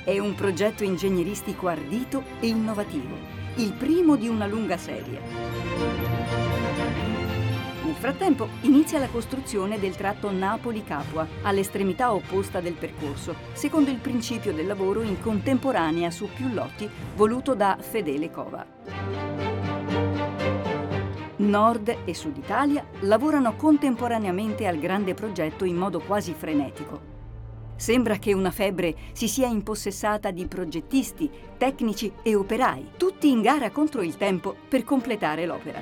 È un progetto ingegneristico ardito e innovativo, il primo di una lunga serie. Nel frattempo inizia la costruzione del tratto Napoli-Capua, all'estremità opposta del percorso, secondo il principio del lavoro in contemporanea su più lotti voluto da Fedele Cova. Nord e Sud Italia lavorano contemporaneamente al grande progetto in modo quasi frenetico. Sembra che una febbre si sia impossessata di progettisti, tecnici e operai, tutti in gara contro il tempo per completare l'opera.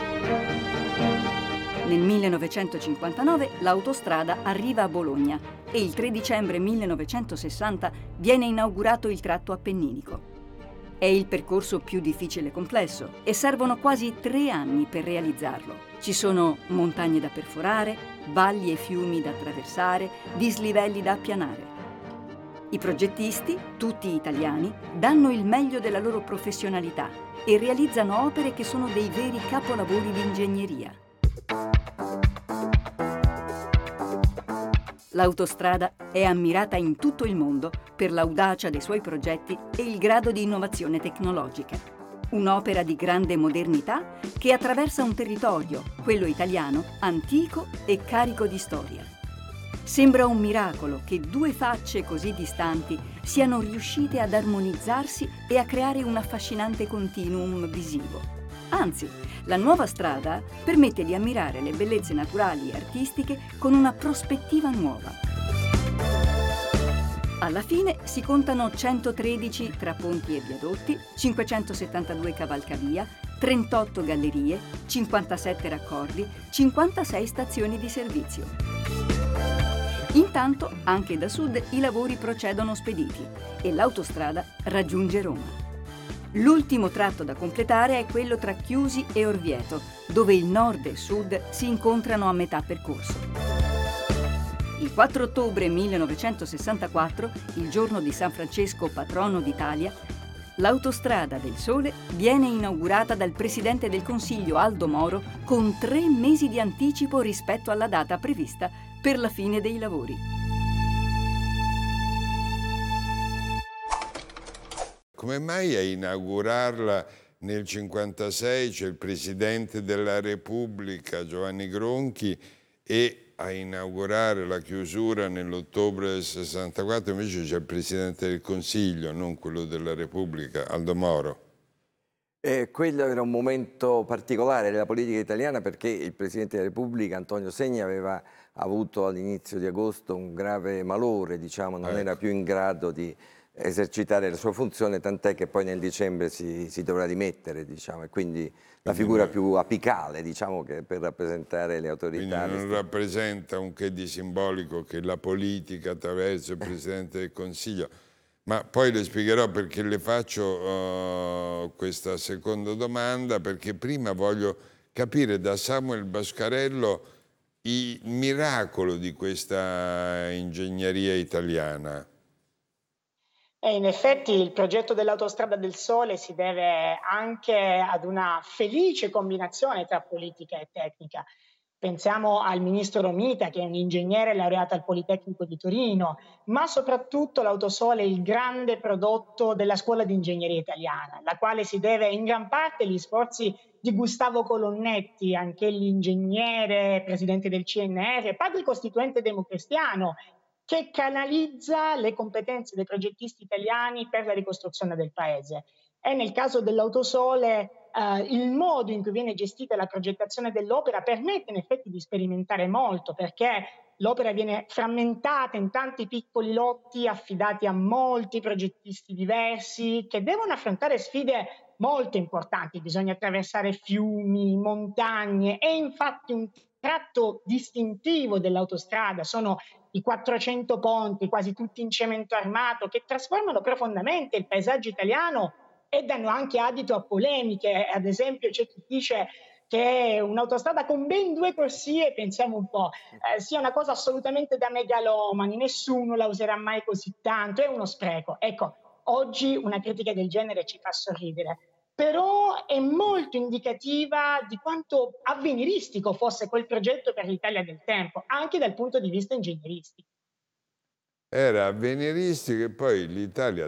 Nel 1959 l'autostrada arriva a Bologna e il 3 dicembre 1960 viene inaugurato il tratto appenninico. È il percorso più difficile e complesso e servono quasi 3 anni per realizzarlo. Ci sono montagne da perforare, valli e fiumi da attraversare, dislivelli da appianare. I progettisti, tutti italiani, danno il meglio della loro professionalità e realizzano opere che sono dei veri capolavori di ingegneria. L'autostrada è ammirata in tutto il mondo per l'audacia dei suoi progetti e il grado di innovazione tecnologica. Un'opera di grande modernità che attraversa un territorio, quello italiano, antico e carico di storia. Sembra un miracolo che 2 facce così distanti siano riuscite ad armonizzarsi e a creare un affascinante continuum visivo. Anzi, la nuova strada permette di ammirare le bellezze naturali e artistiche con una prospettiva nuova. Alla fine si contano 113 tra ponti e viadotti, 572 cavalcavia, 38 gallerie, 57 raccordi, 56 stazioni di servizio. Intanto, anche da sud, i lavori procedono spediti e l'autostrada raggiunge Roma. L'ultimo tratto da completare è quello tra Chiusi e Orvieto, dove il nord e sud si incontrano a metà percorso. Il 4 ottobre 1964, il giorno di San Francesco, patrono d'Italia, l'Autostrada del Sole viene inaugurata dal Presidente del Consiglio Aldo Moro con 3 mesi di anticipo rispetto alla data prevista per la fine dei lavori. Come mai a inaugurarla nel 1956 c'è il Presidente della Repubblica Giovanni Gronchi e a inaugurare la chiusura nell'ottobre del 64 invece c'è il Presidente del Consiglio, non quello della Repubblica, Aldo Moro? Quello era un momento particolare della politica italiana perché il Presidente della Repubblica, Antonio Segni, aveva avuto all'inizio di agosto un grave malore, diciamo, non era più in grado di esercitare la sua funzione, tant'è che poi nel dicembre si dovrà dimettere, diciamo, e quindi la figura più apicale, diciamo, che per rappresentare le autorità. Quindi non rappresenta un che di simbolico che la politica attraverso il Presidente del Consiglio. Ma poi le spiegherò perché le faccio questa seconda domanda, perché prima voglio capire da Samuel Bascarello il miracolo di questa ingegneria italiana. In effetti il progetto dell'Autostrada del Sole si deve anche ad una felice combinazione tra politica e tecnica. Pensiamo al ministro Romita, che è un ingegnere laureato al Politecnico di Torino, ma soprattutto l'Autosole è il grande prodotto della scuola di ingegneria italiana, alla quale si deve in gran parte gli sforzi di Gustavo Colonnetti, anche l'ingegnere, presidente del CNR, padre costituente democristiano, che canalizza le competenze dei progettisti italiani per la ricostruzione del paese. E nel caso dell'Autosole il modo in cui viene gestita la progettazione dell'opera permette in effetti di sperimentare molto, perché l'opera viene frammentata in tanti piccoli lotti affidati a molti progettisti diversi che devono affrontare sfide molto importanti. Bisogna attraversare fiumi, montagne e infatti un tratto distintivo dell'autostrada sono i 400 ponti, quasi tutti in cemento armato, che trasformano profondamente il paesaggio italiano e danno anche adito a polemiche. Ad esempio c'è chi dice che un'autostrada con ben 2 corsie, pensiamo un po', sia una cosa assolutamente da megalomani, nessuno la userà mai così tanto, è uno spreco. Ecco, oggi una critica del genere ci fa sorridere, però è molto indicativa di quanto avveniristico fosse quel progetto per l'Italia del tempo, anche dal punto di vista ingegneristico. Era avveniristico e poi l'Italia